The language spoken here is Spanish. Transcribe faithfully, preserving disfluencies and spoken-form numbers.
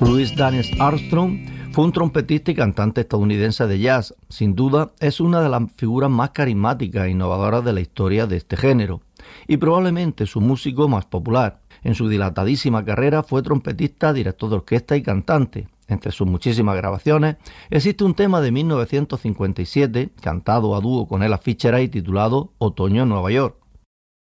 Louis Daniels Armstrong fue un trompetista y cantante estadounidense de jazz. Sin duda, es una de las figuras más carismáticas e innovadoras de la historia de este género, y probablemente su músico más popular. En su dilatadísima carrera fue trompetista, director de orquesta y cantante. Entre sus muchísimas grabaciones, existe un tema de mil novecientos cincuenta y siete, cantado a dúo con Ella Fitzgerald, titulado Otoño en Nueva York.